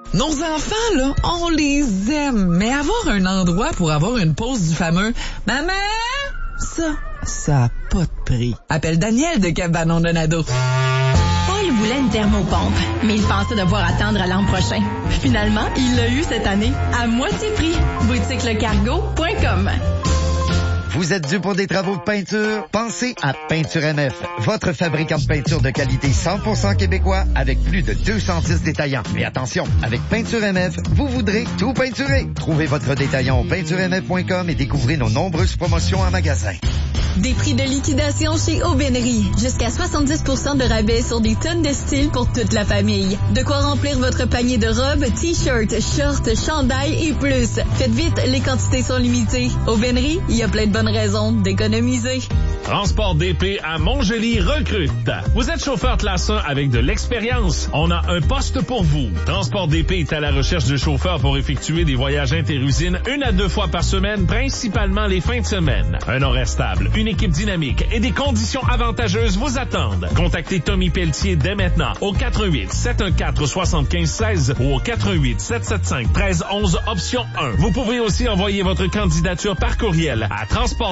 Nos enfants, là, on les aime, mais avoir un endroit pour avoir une pause du fameux « Maman! » ça a pas de prix. Appelle Daniel de Cabanon Donado. Paul voulait une thermopompe, mais il pensait devoir attendre à l'an prochain. Finalement, il l'a eu cette année, à moitié prix. boutiquelecargo.com. Vous êtes dû pour des travaux de peinture? Pensez à Peinture MF, votre fabricant de peinture de qualité 100% québécois avec plus de 210 détaillants. Mais attention, avec Peinture MF, vous voudrez tout peinturer. Trouvez votre détaillant au peinturemf.com et découvrez nos nombreuses promotions en magasin. Des prix de liquidation chez Aubainerie. Jusqu'à 70% de rabais sur des tonnes de styles pour toute la famille. De quoi remplir votre panier de robes, t-shirts, shorts, chandails et plus. Faites vite, les quantités sont limitées. Aubainerie, il y a plein de bonnes raisons d'économiser. Transport DP à Montjoli recrute. Vous êtes chauffeur classe 1 avec de l'expérience. On a un poste pour vous. Transport DP est à la recherche de chauffeurs pour effectuer des voyages interusines 1 à 2 fois par semaine, principalement les fins de semaine. Un horaire stable, une équipe dynamique et des conditions avantageuses vous attendent. Contactez Tommy Pelletier dès maintenant au 418-714-7516 ou au 418-775-1311 option 1. Vous pouvez aussi envoyer votre candidature par courriel à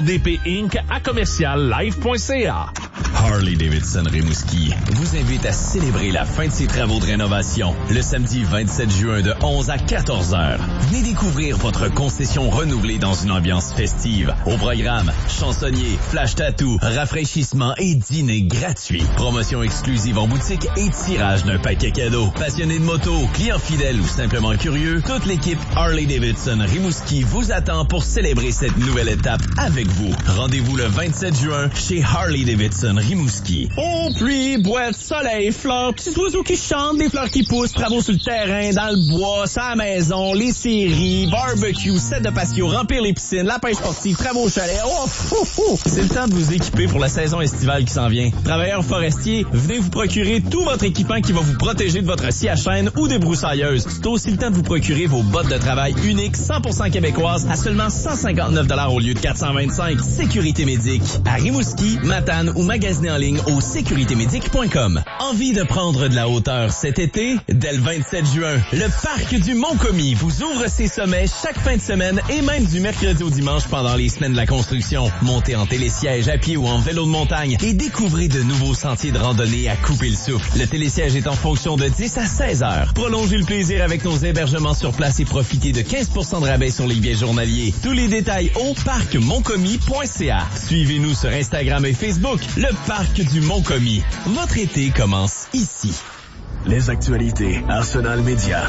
transportdpinc@commerciallive.ca. Harley-Davidson Rimouski vous invite à célébrer la fin de ses travaux de rénovation le samedi 27 juin de 11 à 14 heures. Venez découvrir votre concession renouvelée dans une ambiance festive. Au programme, chansonniers, flash tattoo, rafraîchissement et dîner gratuit. Promotion exclusive en boutique et tirage d'un paquet cadeau. Passionnés de moto, clients fidèles ou simplement curieux, toute l'équipe Harley-Davidson Rimouski vous attend pour célébrer cette nouvelle étape avec vous. Rendez-vous le 27 juin chez Harley-Davidson Rimouski. Oh, pluie, boîte, soleil, fleurs, petits oiseaux qui chantent, des fleurs qui poussent, travaux sur le terrain, dans le bois, sur la maison, les séries, barbecue, set de patio, remplir les piscines, la pêche sportive, travaux au chalet. Oh, c'est le temps de vous équiper pour la saison estivale qui s'en vient. Travailleurs forestiers, venez vous procurer tout votre équipement qui va vous protéger de votre scie à chaîne ou des broussailleuses. C'est aussi le temps de vous procurer vos bottes de travail uniques 100% québécoises à seulement 159 $ au lieu de 425. Sécurité Médic à Rimouski, Matane ou magasiner en ligne au sécuritémédic.com. Envie de prendre de la hauteur cet été? Dès le 27 juin, le parc du Mont-Commis vous ouvre ses sommets chaque fin de semaine et même du mercredi au dimanche pendant les semaines de la construction. Montez en télésiège, à pied ou en vélo de montagne et découvrez de nouveaux sentiers de randonnée à couper le souffle. Le télésiège est en fonction de 10 à 16 heures. Prolongez le plaisir avec nos hébergements sur place et profitez de 15% de rabais sur les billets journaliers. Tous les détails au parcmontcommis.ca. Suivez-nous sur Instagram et Facebook. Le parc du Mont-Commis. Votre été commence ici. Les actualités Arsenal Média.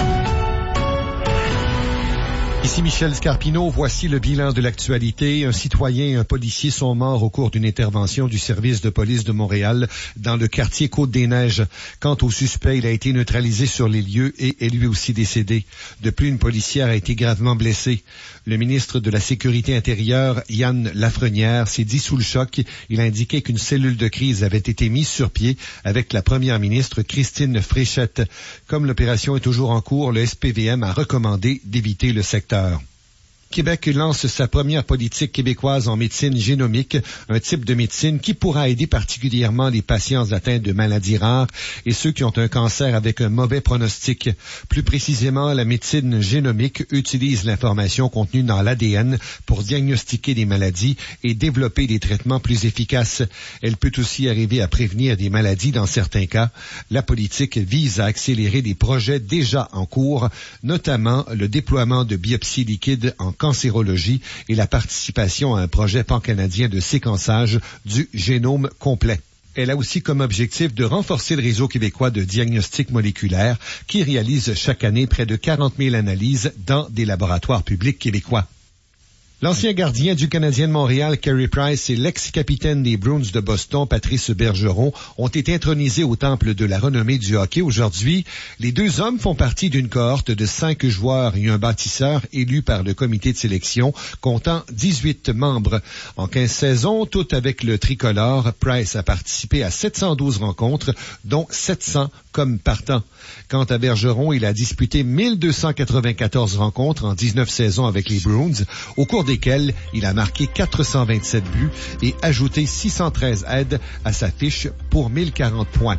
Ici Michel Scarpino, voici le bilan de l'actualité. Un citoyen et un policier sont morts au cours d'une intervention du service de police de Montréal dans le quartier Côte-des-Neiges. Quant au suspect, il a été neutralisé sur les lieux et est lui aussi décédé. De plus, une policière a été gravement blessée. Le ministre de la Sécurité intérieure, Yann Lafrenière, s'est dit sous le choc. Il a indiqué qu'une cellule de crise avait été mise sur pied avec la première ministre Christine Fréchette. Comme l'opération est toujours en cours, le SPVM a recommandé d'éviter le secteur. Québec lance sa première politique québécoise en médecine génomique, un type de médecine qui pourra aider particulièrement les patients atteints de maladies rares et ceux qui ont un cancer avec un mauvais pronostic. Plus précisément, la médecine génomique utilise l'information contenue dans l'ADN pour diagnostiquer des maladies et développer des traitements plus efficaces. Elle peut aussi arriver à prévenir des maladies dans certains cas. La politique vise à accélérer des projets déjà en cours, notamment le déploiement de biopsies liquides en cancérologie et la participation à un projet pan-canadien de séquençage du génome complet. Elle a aussi comme objectif de renforcer le réseau québécois de diagnostic moléculaire qui réalise chaque année près de 40 000 analyses dans des laboratoires publics québécois. L'ancien gardien du Canadien de Montréal, Carey Price, et l'ex-capitaine des Bruins de Boston, Patrice Bergeron, ont été intronisés au temple de la renommée du hockey aujourd'hui. Les deux hommes font partie d'une cohorte de 5 joueurs et un bâtisseur élus par le comité de sélection, comptant 18 membres. En 15 saisons, toutes avec le tricolore, Price a participé à 712 rencontres, dont 700 comme partant. Quant à Bergeron, il a disputé 1294 rencontres en 19 saisons avec les Bruins, au cours desquels il a marqué 427 buts et ajouté 613 aides à sa fiche pour 1040 points.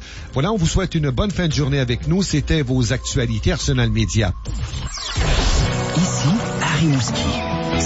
Voilà, on vous souhaite une bonne fin de journée avec nous. C'était vos actualités Arsenal Média. Ici, à Rimouski.